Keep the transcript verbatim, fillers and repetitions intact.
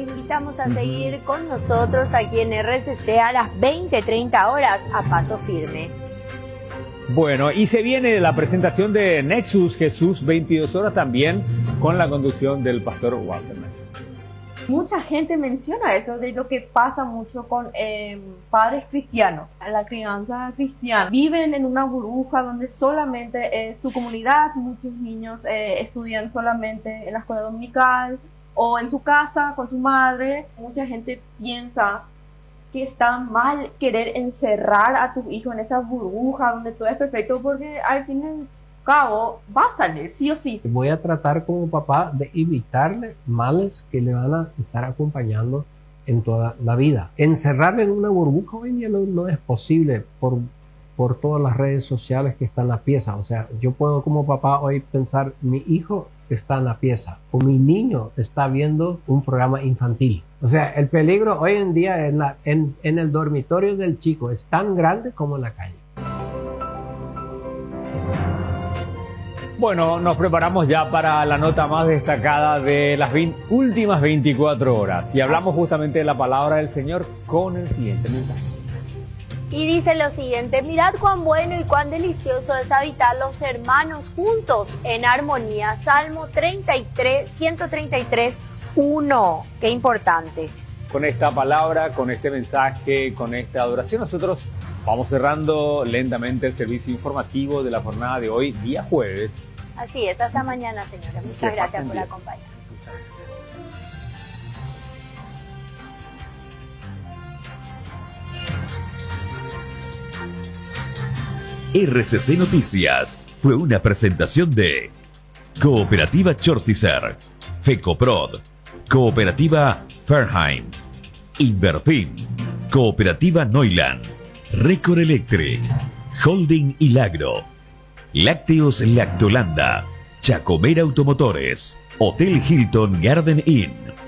invitamos a seguir con nosotros aquí en R C C a las veinte treinta horas a Paso Firme. Bueno, y se viene la presentación de Nexus Jesús veintidós horas también con la conducción del pastor Walter. Mucha gente menciona eso de lo que pasa mucho con eh, padres cristianos. La crianza cristiana viven en una burbuja donde solamente eh, su comunidad, muchos niños eh, estudian solamente en la escuela dominical o en su casa con su madre. Mucha gente piensa que está mal querer encerrar a tu hijo en esa burbuja donde todo es perfecto, porque al fin y al cabo va a salir, sí o sí. Voy a tratar como papá de evitarle males que le van a estar acompañando en toda la vida. Encerrarle en una burbuja hoy en día no, no es posible por, por todas las redes sociales que están a la pieza. O sea, yo puedo como papá hoy pensar, mi hijo está en la pieza o mi niño está viendo un programa infantil. O sea, el peligro hoy en día en, la, en, en el dormitorio del chico es tan grande como en la calle. Bueno, nos preparamos ya para la nota más destacada de las veinte, últimas veinticuatro horas y hablamos justamente de la palabra del Señor con el siguiente mensaje. Y dice lo siguiente: mirad cuán bueno y cuán delicioso es habitar los hermanos juntos en armonía. Salmo treinta y tres, ciento treinta y tres, uno. Qué importante. Con esta palabra, con este mensaje, con esta adoración, nosotros vamos cerrando lentamente el servicio informativo de la jornada de hoy, día jueves. Así es, hasta mañana, señora. Muchas gracias por acompañarnos. R C C Noticias fue una presentación de Cooperativa Chortizer, FECOPROD, Cooperativa Fairheim, Inverfin, Cooperativa Neuland, Recor Electric, Holding Ilagro, Lácteos Lactolanda, Chacomer Automotores, Hotel Hilton Garden Inn.